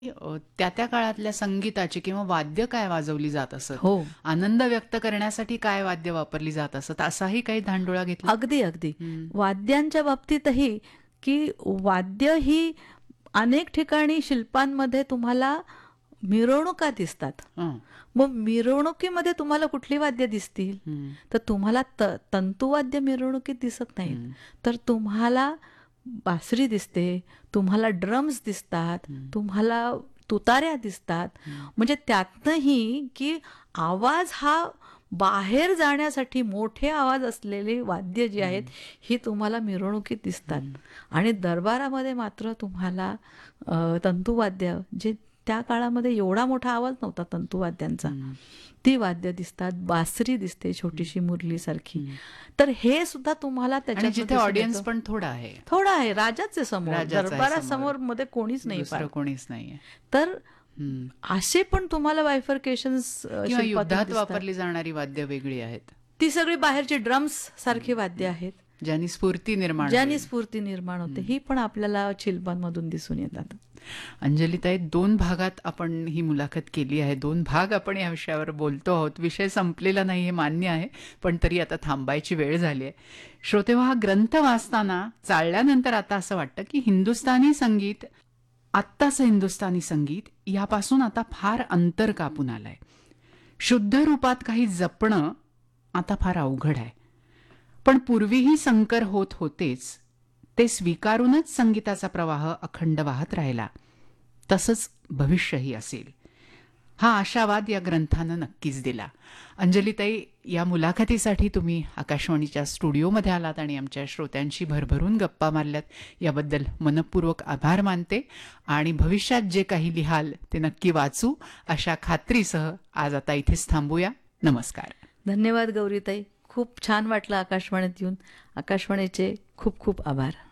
त्या त्या काळातल्या संगीताची किंवा वाद्य काय वाजवली जात असत, हो, आनंद व्यक्त करण्यासाठी काय वाद्य वापरली जात असत, असाही काही धांडोळा घेतला. अगदी अगदी. हं. वाद्यांच्या बाबतीतही की वाद्य ही अनेक ठिकाणी शिल्पांमध्ये तुम्हाला मिरवणुका दिसतात. हं. मग मिरवणुकीमध्ये तुम्हाला कुठली वाद्य दिसतील? हं. तर तुम्हाला तंतुवाद्य मिरवणुकीत दिसत नाहीत. हं. तर तुम्हाला बासरी दिसते, तुम्हाला ड्रम्स दिसतात, तुम्हाला तुताऱ्या दिसतात. म्हणजे त्यातनंही की आवाज हा बाहेर जाण्यासाठी मोठे आवाज असलेली वाद्य जी आहेत ही तुम्हाला मिरवणुकीत दिसतात. आणि दरबारामध्ये मात्र तुम्हाला तंतुवाद्य, जे त्या काळामध्ये एवढा मोठा आवाज नव्हता तंतुवाद्यांचा, ती वाद्य दिसतात. बासरी दिसते छोटीशी मुरलीसारखी. तर हे सुद्धा तुम्हाला आणि त्याच्यात जिथे ऑडियन्स पण थोडा आहे, थोडा आहे. राजाचे समोर, राजाचा आहे दरबारासमोर मध्ये कोणीच नाही दुसरं फार. कोणीच नाहीये. तर हं. असे पण तुम्हाला बायफर्केशन्स किंवा युद्धात वापरली जाणारी वाद्य वेगळी आहेत, ती सगळी बाहेरची ड्रम्स सारखी वाद्य आहेत, ज्यांनी स्फूर्ती निर्माण ज्याने होईल. स्फूर्ती निर्माण होते. ही पण आपल्याला शिल्पांमधून दिसून येतात. अंजलीताई, 2 भागात आपण ही मुलाखत केली आहे. 2 भाग आपण या विषयावर बोलतो आहोत. विषय संपलेला नाही हे मान्य आहे, पण तरी आता थांबायची वेळ झाली आहे. श्रोतेहो, हा ग्रंथ वाचताना चालल्यानंतर आता असं वाटतं की हिंदुस्थानी संगीत, आत्ताचं हिंदुस्थानी संगीत यापासून आता फार अंतर कापून आलंय. शुद्ध रूपात काही जपणं आता फार अवघड आहे. पण पूर्वीही संकर होत होतेच, ते स्वीकारूनच संगीताचा प्रवाह अखंड वाहत राहिला. तसंच भविष्यही असेल, हा आशावाद या ग्रंथानं नक्कीच दिला. अंजलीताई, या मुलाखतीसाठी तुम्ही आकाशवाणीच्या स्टुडिओमध्ये आलात आणि आमच्या श्रोत्यांशी भरभरून गप्पा मारल्यात, याबद्दल मनपूर्वक आभार मानते. आणि भविष्यात जे काही लिहाल ते नक्की वाचू अशा खात्रीसह आज आता इथेच थांबूया. नमस्कार. धन्यवाद गौरीताई. खूप छान वाटलं आकाशवाणीत येऊन. आकाशवाणीचे खूप खूप आभार.